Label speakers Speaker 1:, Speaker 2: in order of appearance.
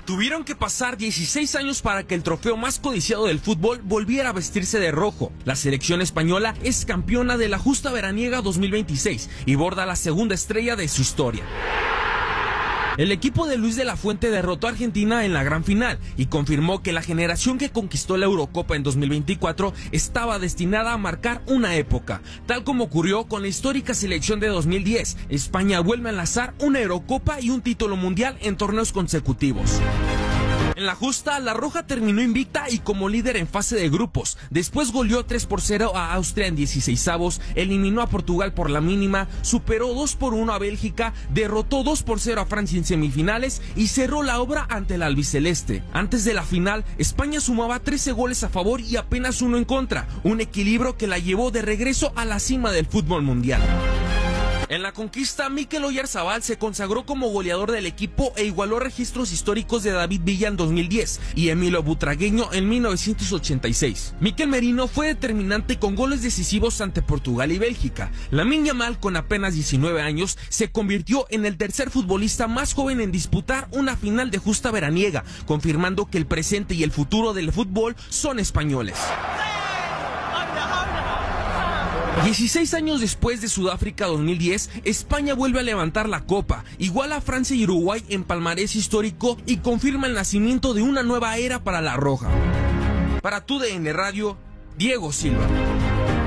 Speaker 1: Tuvieron que pasar 16 años para que el trofeo más codiciado del fútbol volviera a vestirse de rojo. La selección española es campeona de la justa veraniega 2026 y borda la segunda estrella de su historia. El equipo de Luis de la Fuente derrotó a Argentina en la gran final y confirmó que la generación que conquistó la Eurocopa en 2024 estaba destinada a marcar una época. Tal como ocurrió con la histórica selección de 2010, España vuelve a enlazar una Eurocopa y un título mundial en torneos consecutivos. En la justa, la Roja terminó invicta y como líder en fase de grupos. Después goleó 3-0 a Austria en 16avos, eliminó a Portugal por la mínima, superó 2-1 a Bélgica, derrotó 2-0 a Francia en semifinales y cerró la obra ante el albiceleste. Antes de la final, España sumaba 13 goles a favor y apenas 1 en contra, un equilibrio que la llevó de regreso a la cima del fútbol mundial. En la conquista, Mikel Oyarzabal se consagró como goleador del equipo e igualó registros históricos de David Villa en 2010 y Emilio Butragueño en 1986. Mikel Merino fue determinante con goles decisivos ante Portugal y Bélgica. Lamine Yamal, con apenas 19 años, se convirtió en el tercer futbolista más joven en disputar una final de justa veraniega, confirmando que el presente y el futuro del fútbol son españoles. 16 años después de Sudáfrica 2010, España vuelve a levantar la copa, iguala a Francia y Uruguay en palmarés histórico y confirma el nacimiento de una nueva era para la Roja. Para TUDN Radio, Diego Silva.